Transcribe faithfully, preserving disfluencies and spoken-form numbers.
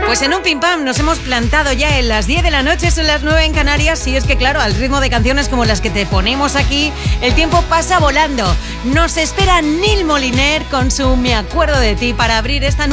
Pues en un pim pam nos hemos plantado ya en las diez de la noche, son las nueve en Canarias. Y es que claro, al ritmo de canciones como las que te ponemos aquí, el tiempo pasa volando. Nos espera Neil Moliner con su Me Acuerdo de Ti para abrir esta